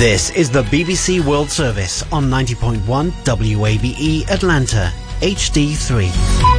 This is the BBC World Service on 90.1 WABE Atlanta, HD3.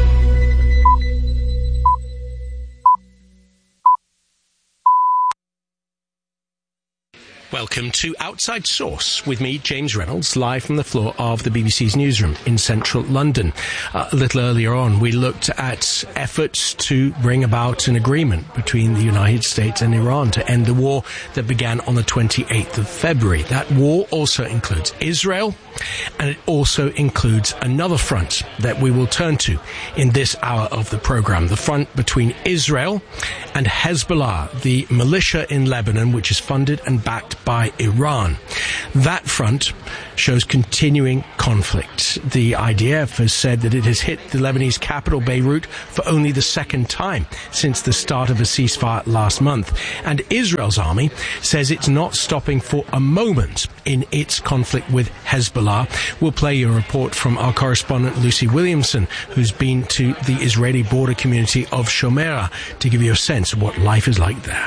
Welcome to Outside Source with me, James Reynolds, live from the floor of the BBC's newsroom in central London. A little earlier on, we looked at efforts to bring about an agreement between the United States and Iran to end the war that began on the 28th of February. That war also includes Israel, and it also includes another front that we will turn to in this hour of the programme, the front between Israel and Hezbollah, the militia in Lebanon, which is funded and backed by Iran. That front shows continuing conflict. The IDF has said that it has hit the Lebanese capital, Beirut, for only the second time since the start of a ceasefire last month. And Israel's army says it's not stopping for a moment in its conflict with Hezbollah. We'll play you a report from our correspondent Lucy Williamson, who's been to the Israeli border community of Shomera to give you a sense of what life is like there.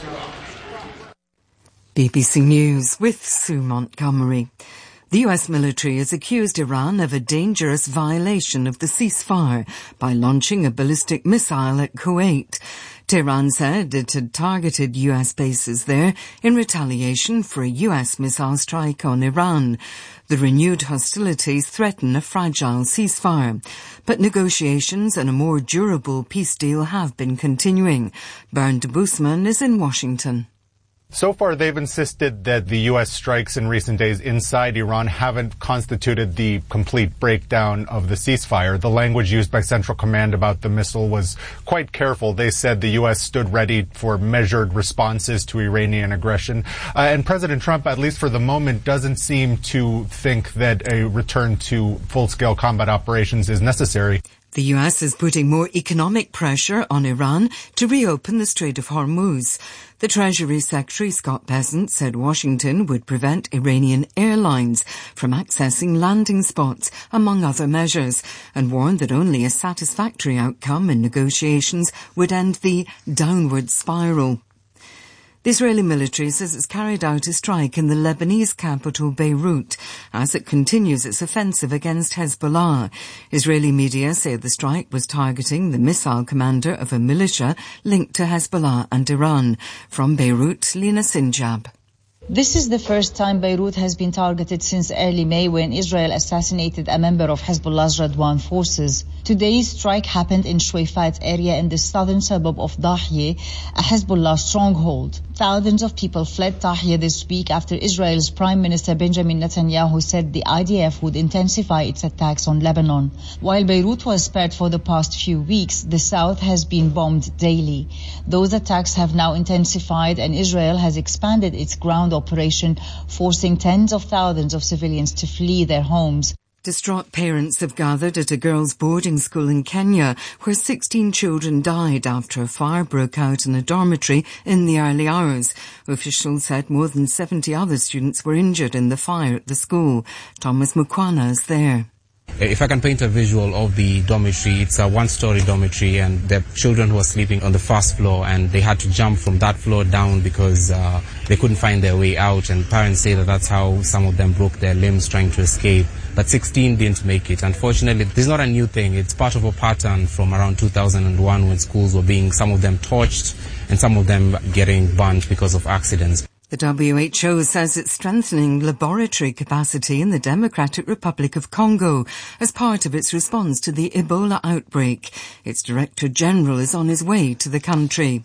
BBC News with Sue Montgomery. The US military has accused Iran of a dangerous violation of the ceasefire by launching a ballistic missile at Kuwait. Tehran said it had targeted US bases there in retaliation for a US missile strike on Iran. The renewed hostilities threaten a fragile ceasefire, but negotiations and a more durable peace deal have been continuing. Bernd Busman is in Washington. So far, they've insisted that the U.S. strikes in recent days inside Iran haven't constituted the complete breakdown of the ceasefire. The language used by Central Command about the missile was quite careful. They said the U.S. stood ready for measured responses to Iranian aggression. And President Trump, at least for the moment, doesn't seem to think that a return to full-scale combat operations is necessary. The US is putting more economic pressure on Iran to reopen the Strait of Hormuz. The Treasury Secretary Scott Bessent said Washington would prevent Iranian airlines from accessing landing spots, among other measures, and warned that only a satisfactory outcome in negotiations would end the downward spiral. The Israeli military says it's carried out a strike in the Lebanese capital Beirut as it continues its offensive against Hezbollah. Israeli media say the strike was targeting the missile commander of a militia linked to Hezbollah and Iran. From Beirut, Lina Sinjab. This is the first time Beirut has been targeted since early May when Israel assassinated a member of Hezbollah's Radwan forces. Today's strike happened in Shuwaifat area in the southern suburb of Dahye, a Hezbollah stronghold. Thousands of people fled Dahye this week after Israel's Prime Minister Benjamin Netanyahu said the IDF would intensify its attacks on Lebanon. While Beirut was spared for the past few weeks, the south has been bombed daily. Those attacks have now intensified and Israel has expanded its ground operation, forcing tens of thousands of civilians to flee their homes. Distraught parents have gathered at a girls' boarding school in Kenya where 16 children died after a fire broke out in a dormitory in the early hours. Officials said more than 70 other students were injured in the fire at the school. Thomas Mukwana is there. If I can paint a visual of the dormitory, it's a one-story dormitory and the children who were sleeping on the first floor and they had to jump from that floor down because they couldn't find their way out, and parents say that that's how some of them broke their limbs trying to escape. But 16 didn't make it. Unfortunately, this is not a new thing. It's part of a pattern from around 2001 when schools were being, some of them torched and some of them getting burnt because of accidents. The WHO says it's strengthening laboratory capacity in the Democratic Republic of Congo as part of its response to the Ebola outbreak. Its Director General is on his way to the country.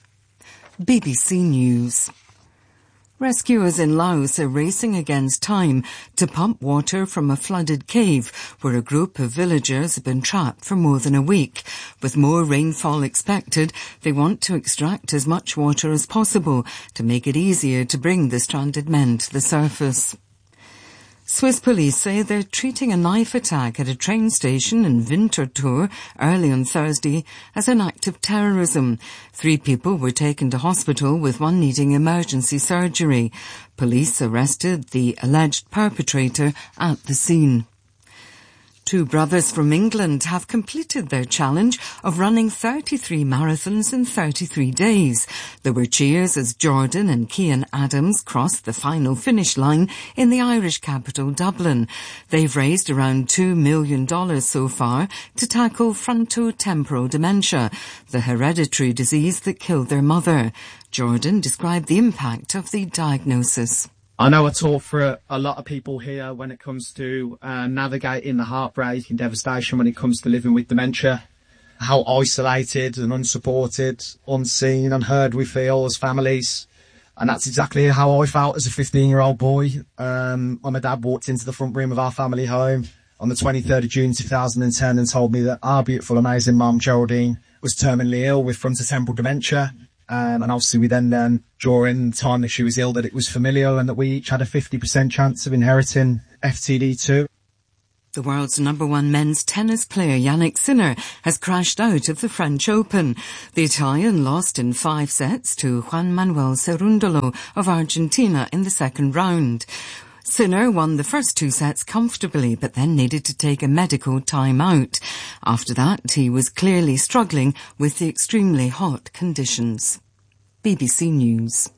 BBC News. Rescuers in Laos are racing against time to pump water from a flooded cave where a group of villagers have been trapped for more than a week. With more rainfall expected, they want to extract as much water as possible to make it easier to bring the stranded men to the surface. Swiss police say they're treating a knife attack at a train station in Winterthur early on Thursday as an act of terrorism. 3 people were taken to hospital with one needing emergency surgery. Police arrested the alleged perpetrator at the scene. Two brothers from England have completed their challenge of running 33 marathons in 33 days. There were cheers as Jordan and Cian Adams crossed the final finish line in the Irish capital, Dublin. They've raised around $2 million so far to tackle frontotemporal dementia, the hereditary disease that killed their mother. Jordan described the impact of the diagnosis. I know I talk for a lot of people here when it comes to navigating the heartbreak and devastation when it comes to living with dementia, how isolated and unsupported, unseen, unheard we feel as families. And that's exactly how I felt as a 15-year-old boy when my dad walked into the front room of our family home on the 23rd of June 2010 and told me that our beautiful, amazing mum, Geraldine, was terminally ill with frontotemporal dementia. And obviously we then learned during the time that she was ill that it was familial and that we each had a 50% chance of inheriting FTD2. The world's number one men's tennis player Jannik Sinner has crashed out of the French Open. The Italian lost in 5 sets to Juan Manuel Cerundolo of Argentina in the second round. Sinner won the first 2 sets comfortably, but then needed to take a medical time-out. After that, he was clearly struggling with the extremely hot conditions. BBC News.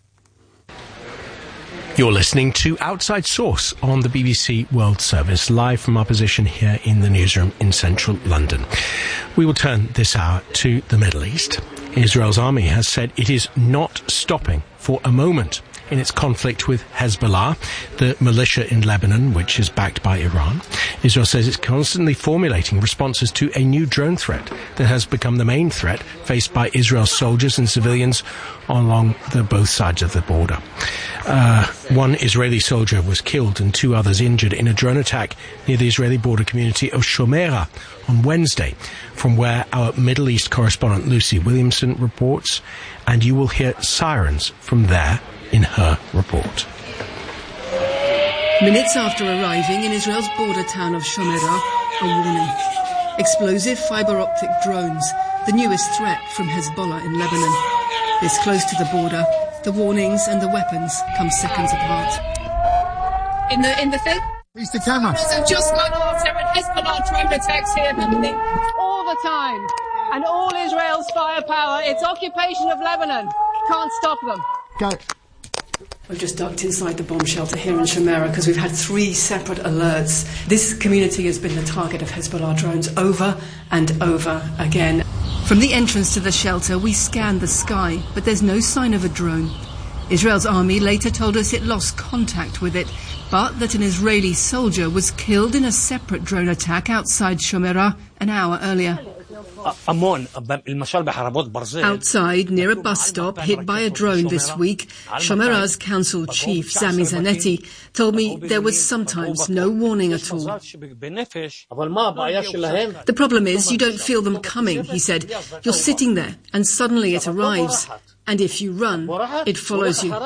You're listening to Outside Source on the BBC World Service, live from our position here in the newsroom in central London. We will turn this hour to the Middle East. Israel's army has said it is not stopping for a moment in its conflict with Hezbollah, the militia in Lebanon, which is backed by Iran. Israel says it's constantly formulating responses to a new drone threat that has become the main threat faced by Israel's soldiers and civilians along both sides of the border. One Israeli soldier was killed and 2 others injured in a drone attack near the Israeli border community of Shomera on Wednesday, from where our Middle East correspondent Lucy Williamson reports, and you will hear sirens from there in her report. Minutes after arriving in Israel's border town of Shomera, a warning. Explosive fibre-optic drones, the newest threat from Hezbollah in Lebanon. This close to the border, the warnings and the weapons come seconds apart. In the thing? Reach the camera. They've just gone off. There are Hezbollah drone attacks here. All the time. And all Israel's firepower, it's occupation of Lebanon. Can't stop them. Go. We've just ducked inside the bomb shelter here in Shomera because we've had 3 separate alerts. This community has been the target of Hezbollah drones over and over again. From the entrance to the shelter, we scanned the sky, but there's no sign of a drone. Israel's army later told us it lost contact with it, but that an Israeli soldier was killed in a separate drone attack outside Shomera an hour earlier. Outside, near a bus stop hit by a drone this week, Shomera's council chief, Sami Zanetti, told me there was sometimes no warning at all. The problem is you don't feel them coming, he said. You're sitting there and suddenly it arrives. And if you run, it follows you.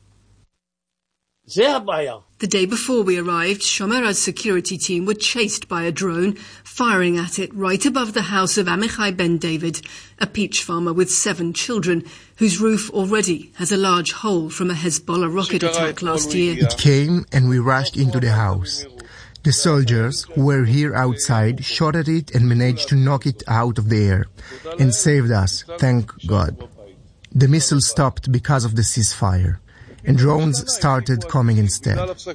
The day before we arrived, Shomera's security team were chased by a drone, firing at it right above the house of Amichai Ben David, a peach farmer with 7 children, whose roof already has a large hole from a Hezbollah rocket attack last year. It came and we rushed into the house. The soldiers who were here outside shot at it and managed to knock it out of the air and saved us, thank God. The missile stopped because of the ceasefire, and drones started coming instead.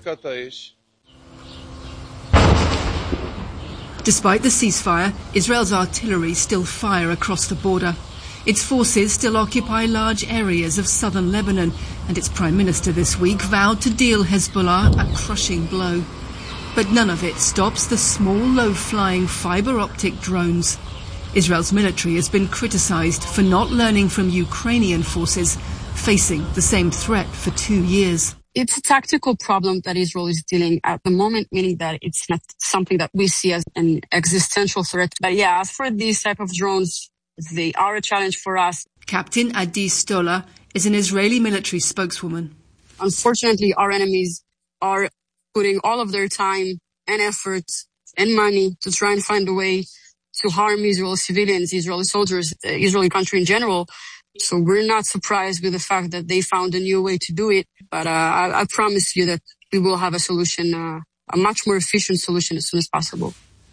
Despite the ceasefire, Israel's artillery still fire across the border. Its forces still occupy large areas of southern Lebanon, and its prime minister this week vowed to deal Hezbollah a crushing blow. But none of it stops the small, low-flying fibre-optic drones. Israel's military has been criticised for not learning from Ukrainian forces, facing the same threat for 2 years. It's a tactical problem that Israel is dealing at the moment, meaning that it's not something that we see as an existential threat. But yeah, as for these type of drones, they are a challenge for us. Captain Adi Stola is an Israeli military spokeswoman. Unfortunately, our enemies are putting all of their time and effort and money to try and find a way to harm Israeli civilians, Israeli soldiers, the Israeli country in general. So we're not surprised with the fact that they found a new way to do it. But I promise you that we will have a solution, a much more efficient solution as soon as possible.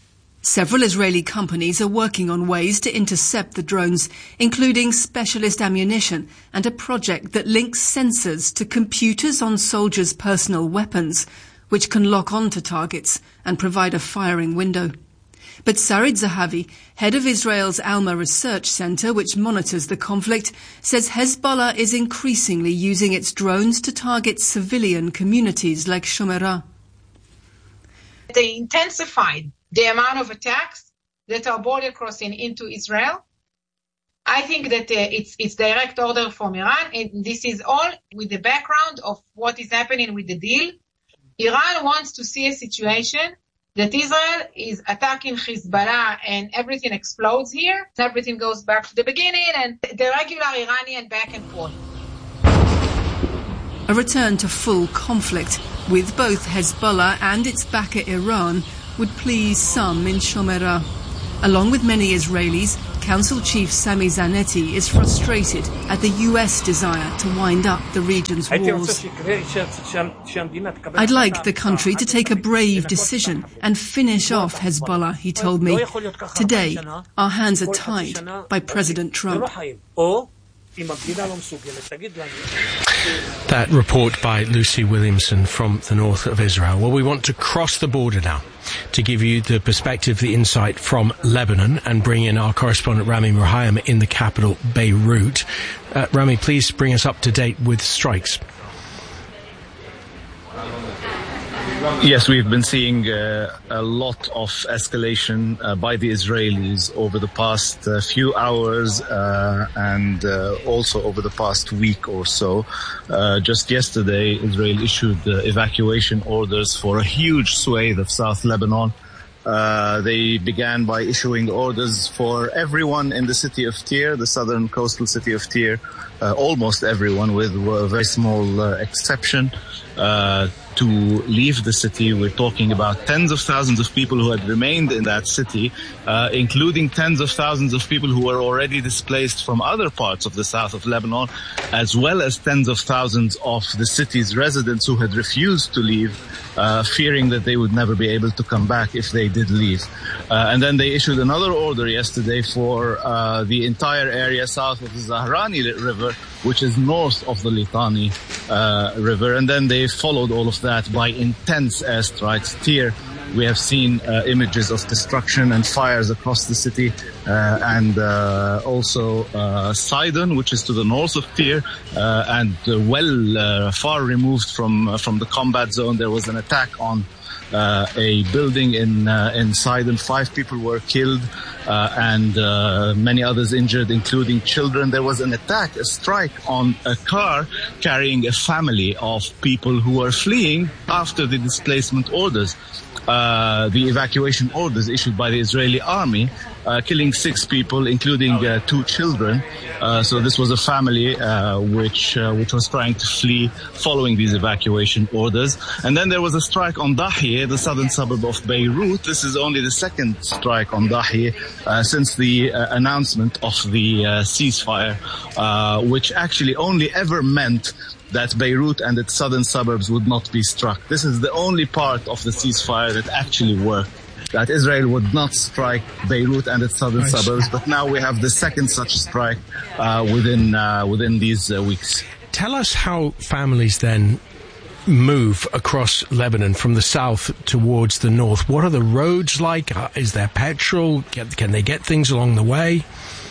Several Israeli companies are working on ways to intercept the drones, including specialist ammunition and a project that links sensors to computers on soldiers' personal weapons, which can lock on to targets and provide a firing window. But Sarid Zahavi, head of Israel's Alma Research Center, which monitors the conflict, says Hezbollah is increasingly using its drones to target civilian communities like Shomerah. They intensified the amount of attacks that are border crossing into Israel. I think that it's direct order from Iran, and this is all with the background of what is happening with the deal. Iran wants to see a situation that Israel is attacking Hezbollah and everything explodes here. Everything goes back to the beginning and the regular Iranian back and forth. A return to full conflict with both Hezbollah and its backer Iran would please some in Shomerah. Along with many Israelis, Council Chief Sami Zanetti is frustrated at the US desire to wind up the region's wars. I'd like the country to take a brave decision and finish off Hezbollah, he told me. Today, our hands are tied by President Trump. That report by Lucy Williamson from the north of Israel. Well, we want to cross the border now to give you the perspective, the insight from Lebanon, and bring in our correspondent Rami Murhayem in the capital, Beirut. Rami, please bring us up to date with strikes. Yes, we've been seeing a lot of escalation by the Israelis over the past few hours and also over the past week or so. Just yesterday, Israel issued evacuation orders for a huge swathe of South Lebanon. They began by issuing orders for everyone in the city of Tyre, the southern coastal city of Tyre, almost everyone with a very small exception, to leave the city. We're talking about tens of thousands of people who had remained in that city, including tens of thousands of people who were already displaced from other parts of the south of Lebanon, as well as tens of thousands of the city's residents who had refused to leave, fearing that they would never be able to come back if they did leave. And then they issued another order yesterday for the entire area south of the Zahrani River, which is north of the Litani River. And then they followed all of that by intense airstrikes. Tyre, we have seen images of destruction and fires across the city, and also Sidon, which is to the north of Tyre, and far removed from the combat zone. There was an attack on a building in Sidon. 5 people were killed and many others injured, including children. There was an attack, a strike on a car carrying a family of people who were fleeing after the displacement orders. The evacuation orders issued by the Israeli army, killing 6 people, including 2 children. So this was a family which was trying to flee following these evacuation orders. And then there was a strike on Dahieh, the southern suburb of Beirut. This is only the second strike on Dahieh since the announcement of the ceasefire, which actually only ever meant that Beirut and its southern suburbs would not be struck. This is the only part of the ceasefire that actually worked, that Israel would not strike Beirut and its southern suburbs, but now we have the second such strike within these weeks. Tell us how families then move across Lebanon from the south towards the north. What are the roads like? Is there petrol? Can they get things along the way?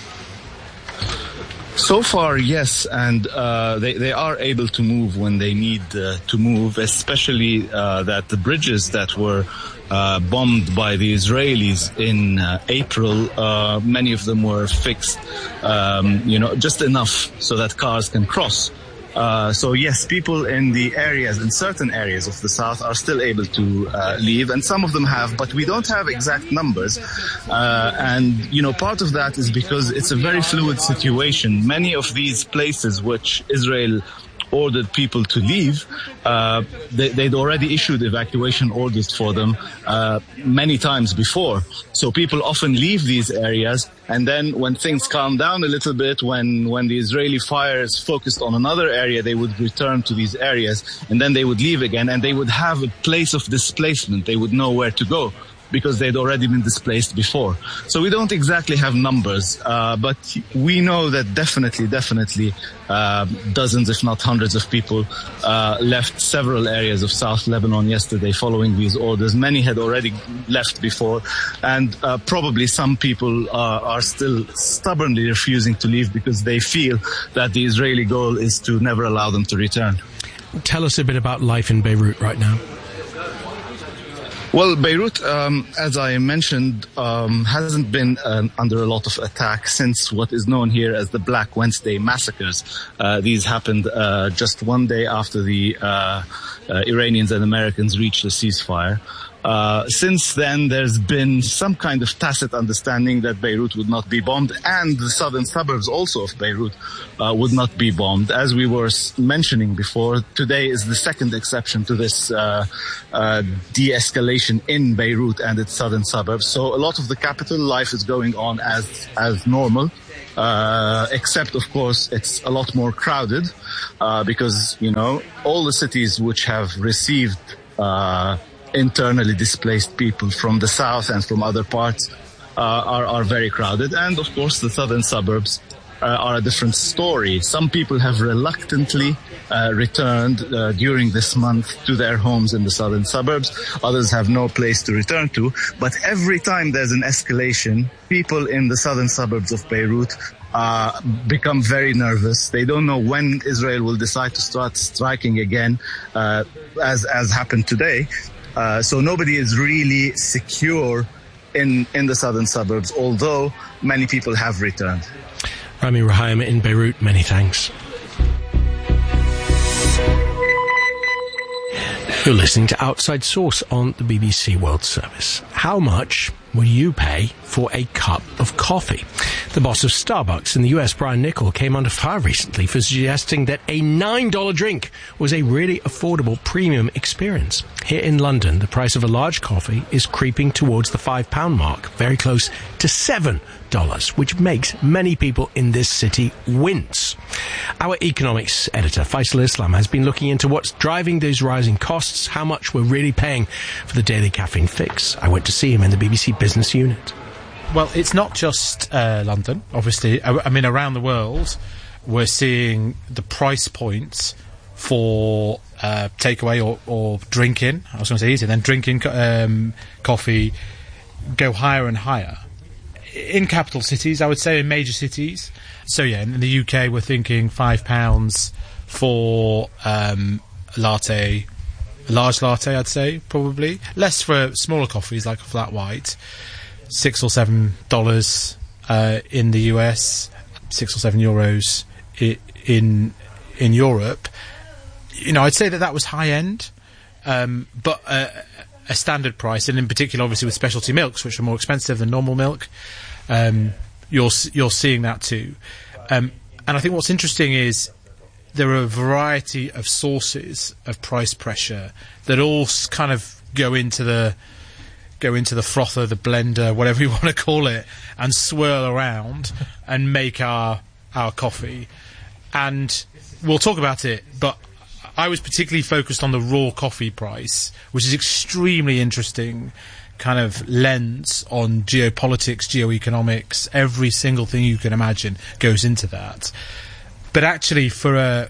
So far, yes, and they are able to move when they need to move, especially that the bridges that were bombed by the Israelis in April, many of them were fixed, just enough so that cars can cross. So yes, people in the areas, in certain areas of the south, are still able to leave, and some of them have, but we don't have exact numbers. And part of that is because it's a very fluid situation. Many of these places which Israel ordered people to leave, they'd already issued evacuation orders for them many times before. So people often leave these areas, and then when things calm down a little bit, when the Israeli fire is focused on another area, they would return to these areas, and then they would leave again, and they would have a place of displacement. They would know where to go. because they'd already been displaced before. So we don't exactly have numbers, but we know that definitely dozens, if not hundreds of people left several areas of South Lebanon yesterday following these orders. Many had already left before, and probably some people are still stubbornly refusing to leave because they feel that the Israeli goal is to never allow them to return. Tell us a bit about life in Beirut right now. Well, Beirut, as I mentioned, hasn't been under a lot of attack since what is known here as the Black Wednesday massacres. These happened just one day after the Iranians and Americans reached a ceasefire. Since then, there's been some kind of tacit understanding that Beirut would not be bombed, and the southern suburbs also of Beirut would not be bombed. As we were mentioning before, today is the second exception to this de-escalation in Beirut and its southern suburbs. So a lot of the capital life is going on as normal. Except, of course, it's a lot more crowded because, all the cities which have received internally displaced people from the south and from other parts are very crowded. And, of course, the southern suburbs are a different story. Some people have reluctantly returned during this month to their homes in the southern suburbs. Others have no place to return to. But every time there's an escalation, people in the southern suburbs of Beirut become very nervous. They don't know when Israel will decide to start striking again, as happened today. So nobody is really secure in the southern suburbs, although many people have returned. Rami Rahim in Beirut, many thanks. You're listening to Outside Source on the BBC World Service. How much will you pay for a cup of coffee? The boss of Starbucks in the US, Brian Niccol, came under fire recently for suggesting that a $9 drink was a really affordable premium experience. Here in London, the price of a large coffee is creeping towards the £5 mark, very close to $7, which makes many people in this city wince. Our economics editor, Faisal Islam, has been looking into what's driving those rising costs, how much we're really paying for the daily caffeine fix. I went to see him in the BBC Business Unit. Well, it's not just London, obviously. I mean, around the world, we're seeing the price points for takeaway or drinking. I was going to say easy, then drinking coffee go higher and higher. In capital cities, I would say, in major cities. So, yeah, in the UK, we're thinking £5 for latte, a large latte, I'd say, probably. Less for smaller coffees, like a flat white. $6 or $7 in the US, €6 or €7 in Europe. I'd say that was high end, but a standard price, and in particular, obviously, with specialty milks, which are more expensive than normal milk, you're seeing that too. And I think what's interesting is there are a variety of sources of price pressure that all kind of go into the frother, the blender, whatever you want to call it, and swirl around and make our coffee. And we'll talk about it, but I was particularly focused on the raw coffee price, which is extremely interesting kind of lens on geopolitics, geoeconomics. Every single thing you can imagine goes into that. But actually, for a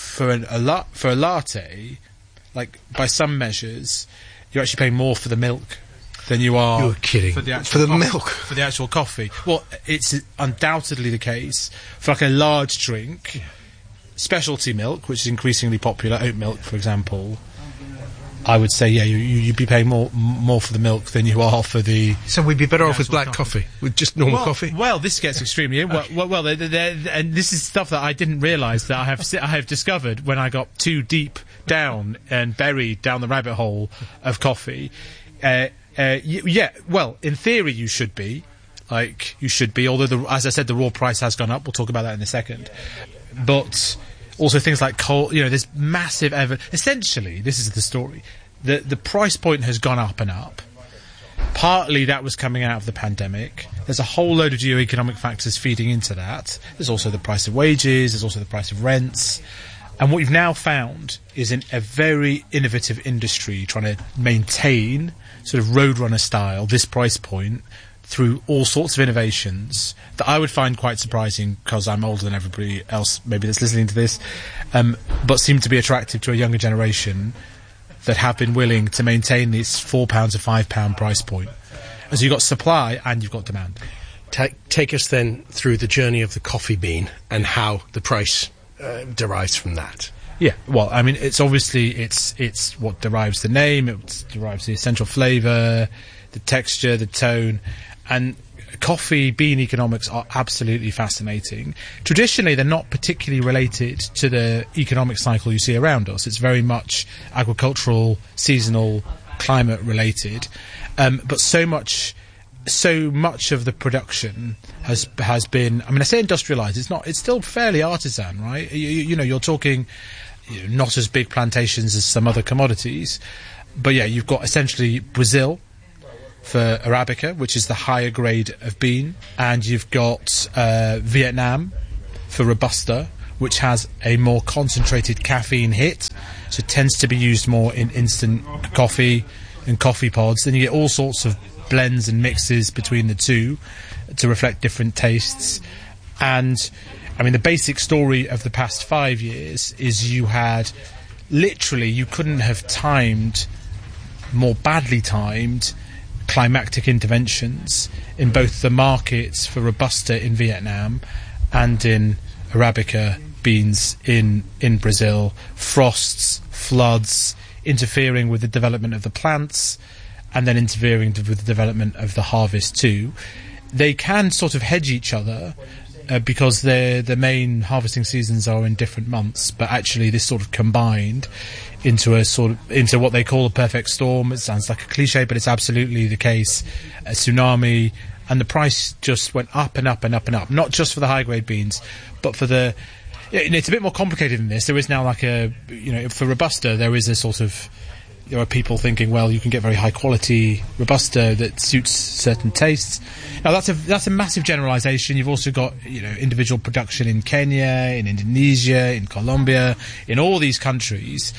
latte, like by some measures, you're actually paying more for the milk than you are. You're kidding. For the milk, for the actual coffee. Well, it's undoubtedly the case for like a large drink, specialty milk, which is increasingly popular, oat milk, for example. I would say, yeah, you'd be paying more for the milk than you are for the. So we'd be better off with black coffee, with just normal coffee. Well, this gets extremely. Well, and this is stuff that I didn't realise that I have discovered when I got too deep down and buried down the rabbit hole of coffee. Yeah, well, in theory, you should be. Although, as I said, the raw price has gone up. We'll talk about that in a second. But also things like coal, there's massive essentially, this is the story. The price point has gone up and up. Partly that was coming out of the pandemic. There's a whole load of geoeconomic factors feeding into that. There's also the price of wages, there's also the price of rents. And what you've now found is a very innovative industry trying to maintain sort of Roadrunner style, this price point, through all sorts of innovations that I would find quite surprising because I'm older than everybody else maybe that's listening to this, but seem to be attractive to a younger generation that have been willing to maintain this £4 or £5 price point. And so you've got supply and you've got demand. Take us then through the journey of the coffee bean and how the price derives from that. Yeah, well, I mean, it's obviously it's what derives the name, it derives the essential flavour, the texture, the tone, and coffee bean economics are absolutely fascinating. Traditionally, they're not particularly related to the economic cycle you see around us. It's very much agricultural, seasonal, climate related, but so much of the production has been, I mean, I say industrialised, it's still fairly artisan, right? You know, you're talking not as big plantations as some other commodities, but yeah, you've got essentially Brazil for Arabica, which is the higher grade of bean, and you've got Vietnam for Robusta, which has a more concentrated caffeine hit, so it tends to be used more in instant coffee and coffee pods. Then you get all sorts of blends and mixes between the two to reflect different tastes. And I mean, the basic story of the past 5 years is you couldn't have timed more badly timed climactic interventions in both the markets for Robusta in Vietnam and in Arabica beans in Brazil. Frosts, floods, interfering with the development of the plants, and then interfering with the development of the harvest too. They can sort of hedge each other because the main harvesting seasons are in different months, but actually this sort of combined into what they call a perfect storm. It sounds like a cliche, but it's absolutely the case. A tsunami, and the price just went up and up and up and up. Not just for the high grade beans, but for the. It's a bit more complicated than this. There is now for Robusta, there is a sort of. There are people thinking, well, you can get very high quality Robusta that suits certain tastes. Now that's a massive generalisation. You've also got individual production in Kenya, in Indonesia, in Colombia, in all these countries.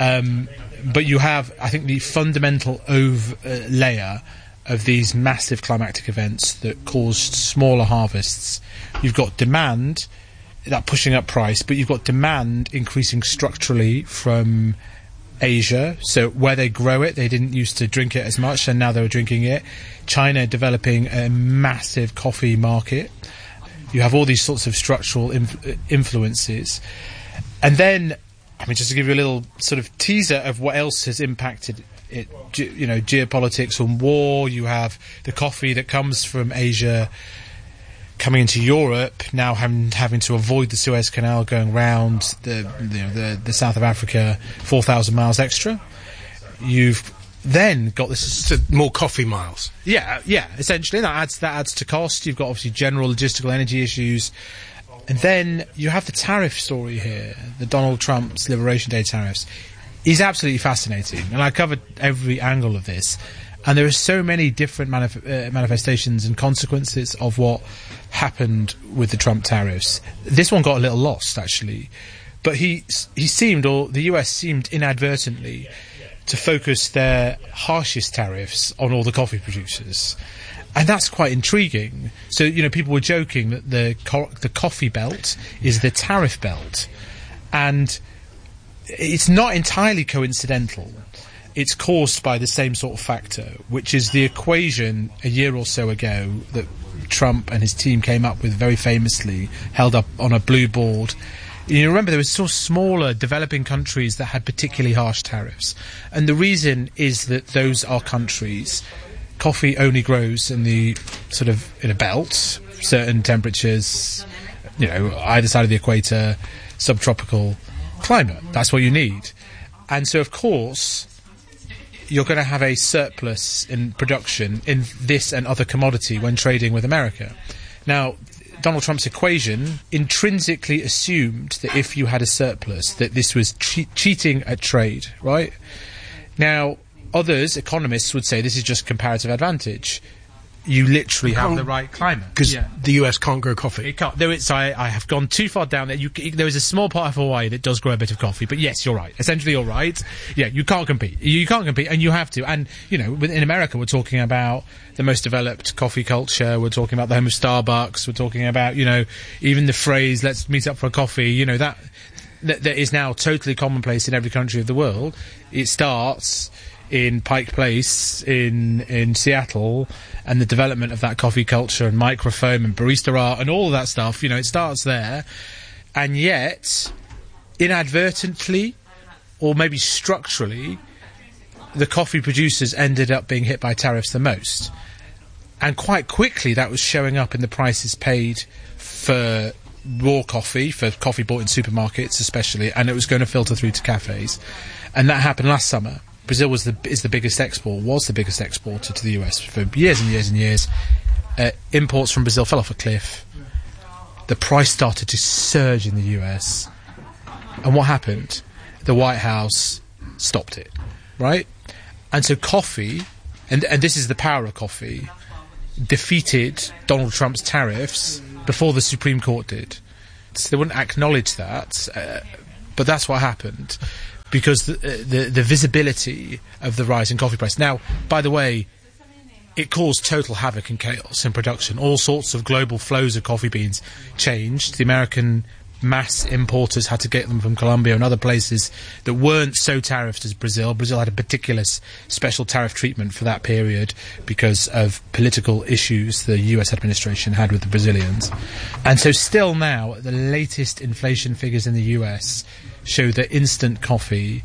But you have, I think, the fundamental layer of these massive climactic events that caused smaller harvests. You've got demand, that pushing up price, but you've got demand increasing structurally from Asia. So where they grow it, they didn't used to drink it as much, and now they're drinking it. China developing a massive coffee market. You have all these sorts of structural influences. And then, I mean, just to give you a little sort of teaser of what else has impacted it, geopolitics and war, you have the coffee that comes from Asia coming into Europe, now having to avoid the Suez Canal, going round the south of Africa, 4,000 miles extra. You've then got this more coffee miles. Yeah, essentially that adds to cost. You've got obviously general logistical energy issues, and then you have the tariff story here, the Donald Trump's Liberation Day tariffs. He's absolutely fascinating, and I covered every angle of this. And there are so many different manifestations and consequences of what happened with the Trump tariffs. This one got a little lost, actually. But the US seemed inadvertently to focus their harshest tariffs on all the coffee producers. And that's quite intriguing. So, people were joking that the coffee belt is the tariff belt. And it's not entirely coincidental. It's caused by the same sort of factor, which is the equation a year or so ago that Trump and his team came up with very famously, held up on a blue board. You remember there were sort of smaller developing countries that had particularly harsh tariffs. And the reason is that those are countries. Coffee only grows in in a belt, certain temperatures, either side of the equator, subtropical climate. That's what you need. And so, of course, you're going to have a surplus in production in this and other commodity when trading with America. Now, Donald Trump's equation intrinsically assumed that if you had a surplus, that this was cheating at trade, right? Now, economists would say this is just comparative advantage. you literally have the right climate. Because the US can't grow coffee. It can't. I have gone too far down there. There is a small part of Hawaii that does grow a bit of coffee, but yes, you're right. Essentially, you're right. Yeah, you can't compete. You can't compete, and you have to. And, in America, we're talking about the most developed coffee culture. We're talking about the home of Starbucks. We're talking about, even the phrase, let's meet up for a coffee, that is now totally commonplace in every country of the world. It starts in Pike Place in Seattle, and the development of that coffee culture and microfoam and barista art and all of that stuff, it starts there. And yet, inadvertently, or maybe structurally, the coffee producers ended up being hit by tariffs the most. And quite quickly that was showing up in the prices paid for raw coffee, for coffee bought in supermarkets especially, and it was going to filter through to cafes. And that happened last summer. Brazil was the biggest exporter to the US for years and years and years. Imports from Brazil fell off a cliff. The price started to surge in the US. And what happened? The White House stopped it, right? And so coffee, and this is the power of coffee, defeated Donald Trump's tariffs before the Supreme Court did. So they wouldn't acknowledge that, but that's what happened. Because the visibility of the rise in coffee price. Now, by the way, it caused total havoc and chaos in production. All sorts of global flows of coffee beans changed. The American mass importers had to get them from Colombia and other places that weren't so tariffed as Brazil. Brazil had a particular special tariff treatment for that period because of political issues the US administration had with the Brazilians. And so still now, the latest inflation figures in the US show that instant coffee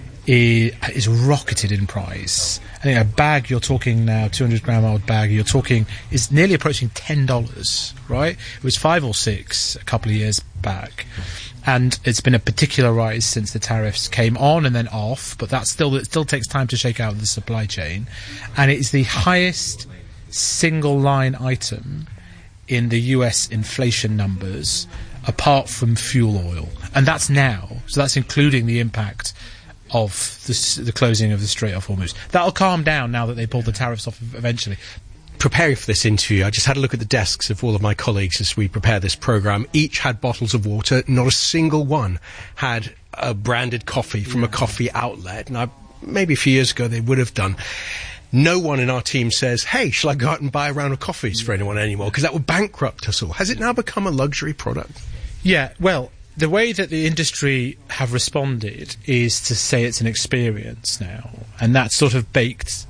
is rocketed in price. I think a bag, you're talking now, 200-gram old bag, is nearly approaching $10, right? It was $5 or $6 a couple of years back. And it's been a particular rise since the tariffs came on and then off, but it still takes time to shake out the supply chain. And it is the highest single line item in the US inflation numbers, apart from fuel oil. And that's now. So that's including the impact of the closing of the Strait of Hormuz. That'll calm down now that they pulled the tariffs off eventually. Preparing for this interview, I just had a look at the desks of all of my colleagues as we prepare this programme. Each had bottles of water. Not a single one had a branded coffee from a coffee outlet. Now, maybe a few years ago they would have done. No one in our team says, hey, shall I go out and buy a round of coffees for anyone anymore? Because that would bankrupt us all. Has it now become a luxury product? Yeah, well, the way that the industry have responded is to say it's an experience now. And that's sort of baked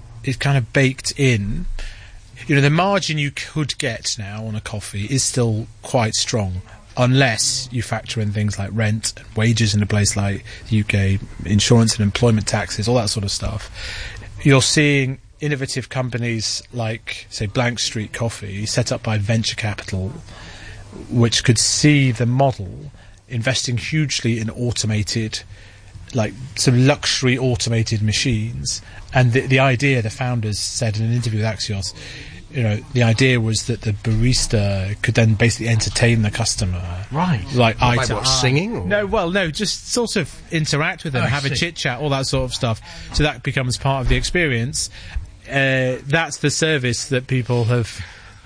in. The margin you could get now on a coffee is still quite strong, unless you factor in things like rent and wages in a place like the UK, insurance and employment taxes, all that sort of stuff. You're seeing innovative companies like, say, Blank Street Coffee, set up by venture capital, which could see the model investing hugely in automated, like some luxury automated machines. And the idea, the founders said in an interview with Axios, the idea was that the barista could then basically entertain the customer. Right. Like eye to eye. Singing? Or? No, just sort of interact with them, have a chit-chat, all that sort of stuff. So that becomes part of the experience. That's the service that people have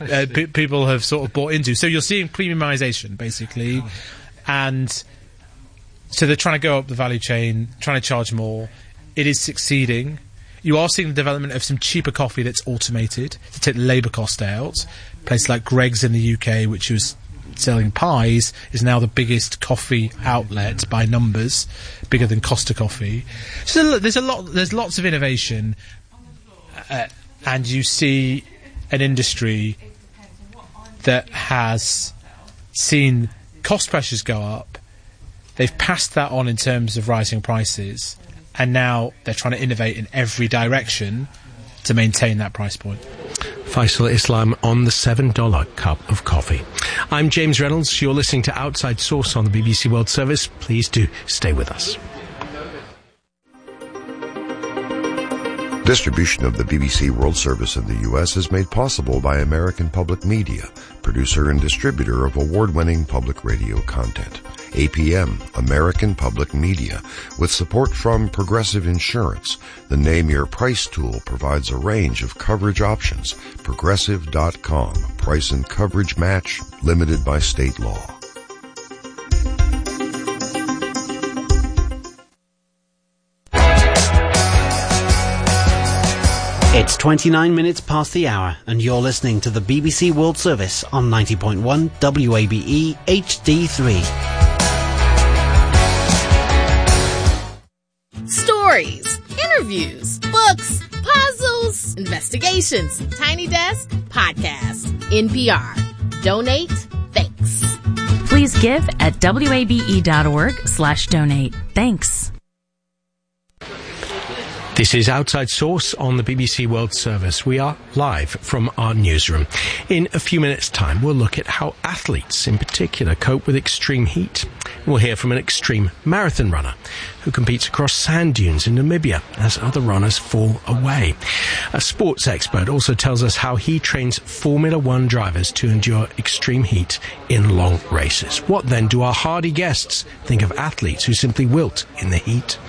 sort of bought into. So you're seeing premiumization, basically. And so they're trying to go up the value chain, trying to charge more. It is succeeding. You are seeing the development of some cheaper coffee that's automated to take the labour cost out. Places like Greggs in the UK, which was selling pies, is now the biggest coffee outlet by numbers, bigger than Costa Coffee. So there's lots of innovation, and you see an industry that has seen cost pressures go up. They've passed that on in terms of rising prices, and now they're trying to innovate in every direction to maintain that price point. Faisal Islam on the $7 cup of coffee. I'm James Reynolds. You're listening to Outside Source on the BBC World Service. Please do stay with us. Distribution of the BBC World Service in the U.S. is made possible by American Public Media, producer and distributor of award-winning public radio content. APM, American Public Media, with support from Progressive Insurance. The Name Your Price tool provides a range of coverage options. Progressive.com. Price and coverage match, limited by state law. It's 29 minutes past the hour, and you're listening to the BBC World Service on 90.1 WABE HD3. Stories, interviews, books, puzzles, investigations, Tiny Desk, podcasts, NPR. Donate, thanks. Please give at wabe.org/donate. Thanks. This is Outside Source on the BBC World Service. We are live from our newsroom. In a few minutes' time, we'll look at how athletes in particular cope with extreme heat. We'll hear from an extreme marathon runner who competes across sand dunes in Namibia as other runners fall away. A sports expert also tells us how he trains Formula One drivers to endure extreme heat in long races. What then do our hardy guests think of athletes who simply wilt in the heat?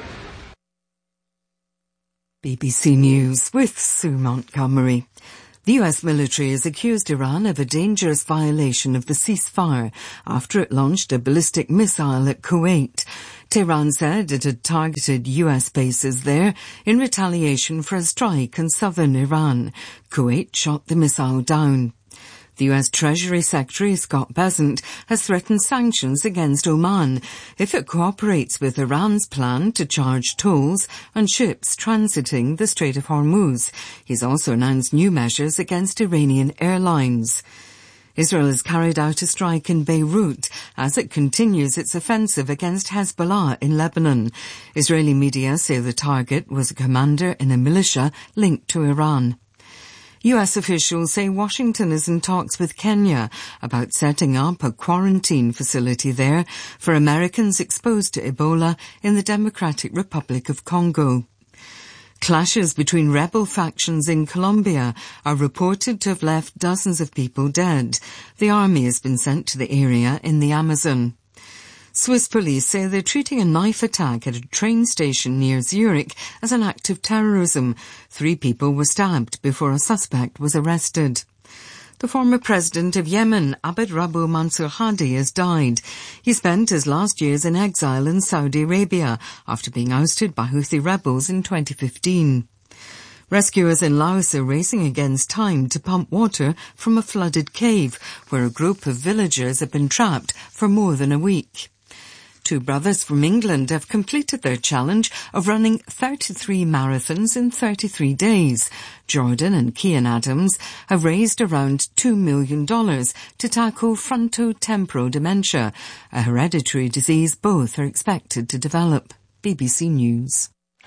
BBC News with Sue Montgomery. The US military has accused Iran of a dangerous violation of the ceasefire after it launched a ballistic missile at Kuwait. Tehran said it had targeted US bases there in retaliation for a strike in southern Iran. Kuwait shot the missile down. The US Treasury Secretary, Scott Bessent, has threatened sanctions against Oman if it cooperates with Iran's plan to charge tolls on ships transiting the Strait of Hormuz. He's also announced new measures against Iranian airlines. Israel has carried out a strike in Beirut as it continues its offensive against Hezbollah in Lebanon. Israeli media say the target was a commander in a militia linked to Iran. US officials say Washington is in talks with Kenya about setting up a quarantine facility there for Americans exposed to Ebola in the Democratic Republic of Congo. Clashes between rebel factions in Colombia are reported to have left dozens of people dead. The army has been sent to the area in the Amazon. Swiss police say they're treating a knife attack at a train station near Zurich as an act of terrorism. 3 people were stabbed before a suspect was arrested. The former president of Yemen, Abd Rabbu Mansur Hadi, has died. He spent his last years in exile in Saudi Arabia after being ousted by Houthi rebels in 2015. Rescuers in Laos are racing against time to pump water from a flooded cave where a group of villagers have been trapped for more than a week. 2 brothers from England have completed their challenge of running 33 marathons in 33 days. Jordan and Kian Adams have raised around $2 million to tackle frontotemporal dementia, a hereditary disease both are expected to develop. BBC News.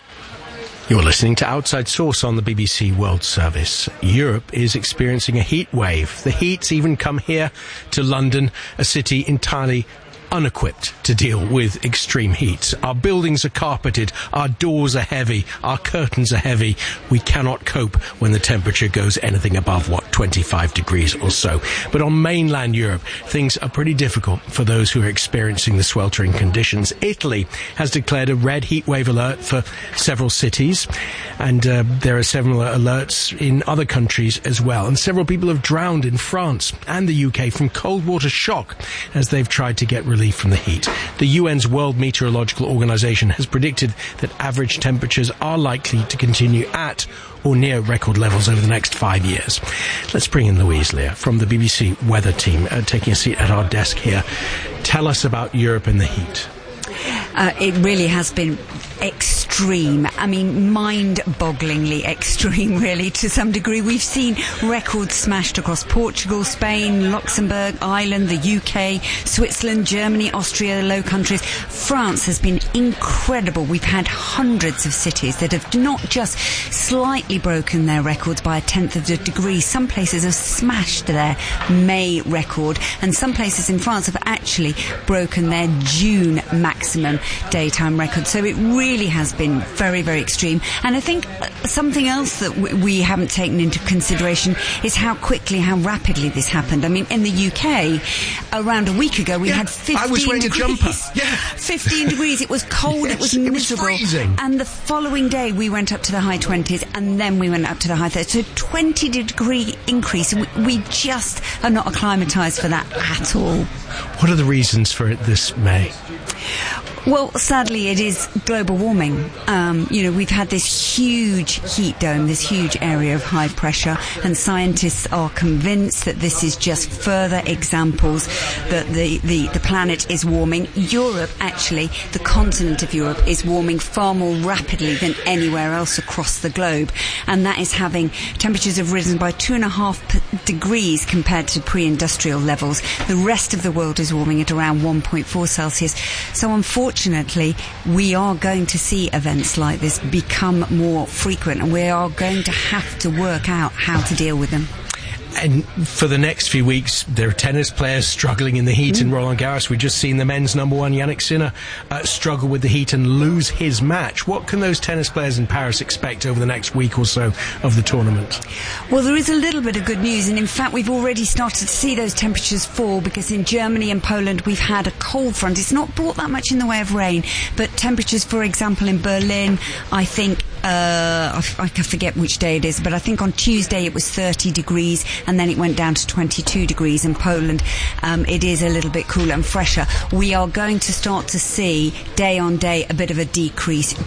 You're listening to Outside Source on the BBC World Service. Europe is experiencing a heat wave. The heat's even come here to London, a city entirely unequipped to deal with extreme heat. Our buildings are carpeted, our doors are heavy, our curtains are heavy. We cannot cope when the temperature goes anything above, 25 degrees or so. But on mainland Europe, things are pretty difficult for those who are experiencing the sweltering conditions. Italy has declared a red heatwave alert for several cities, and there are several alerts in other countries as well. And several people have drowned in France and the UK from cold water shock as they've tried to get relief from the heat. The UN's World Meteorological Organization has predicted that average temperatures are likely to continue at or near record levels over the next 5 years. Let's bring in Louise Lear from the BBC Weather Team, taking a seat at our desk here. Tell us about Europe and the heat. It really has been extreme. I mean, mind-bogglingly extreme, really, to some degree. We've seen records smashed across Portugal, Spain, Luxembourg, Ireland, the UK, Switzerland, Germany, Austria, the Low Countries. France has been incredible. We've had hundreds of cities that have not just slightly broken their records by 1/10 of a degree. Some places have smashed their May record, and some places in France have actually broken their June maximum daytime record. So it really has been been very, very extreme. And I think something else that we haven't taken into consideration is how quickly, how rapidly this happened. I mean, in the UK, around a week ago, we had 15 I was wearing degrees. a jumper. Yeah. 15 degrees. It was cold. Yes, it was miserable. It was freezing. And the following day, we went up to the high 20s, and then we went up to the high 30s. So 20-degree increase. And we just are not acclimatised for that at all. What are the reasons for it this May? Well, sadly, it is global warming. We've had this huge heat dome, this huge area of high pressure, and scientists are convinced that this is just further examples that the planet is warming. Europe, actually, the continent of Europe, is warming far more rapidly than anywhere else across the globe, and that is having temperatures have risen by 2.5 degrees compared to pre-industrial levels. The rest of the world is warming at around 1.4 Celsius. So unfortunately, we are going to see events like this become more frequent, and we are going to have to work out how to deal with them. And for the next few weeks, there are tennis players struggling in the heat in Roland Garros. We've just seen the men's number one, Jannik Sinner, struggle with the heat and lose his match. What can those tennis players in Paris expect over the next week or so of the tournament? Well, there is a little bit of good news, and in fact, we've already started to see those temperatures fall, because in Germany and Poland, we've had a cold front. It's not brought that much in the way of rain, but temperatures, for example, in Berlin, I think, I forget which day it is, but I think on Tuesday it was 30 degrees, and then it went down to 22 degrees. In Poland, it is a little bit cooler and fresher. We are going to start to see day on day a bit of a decrease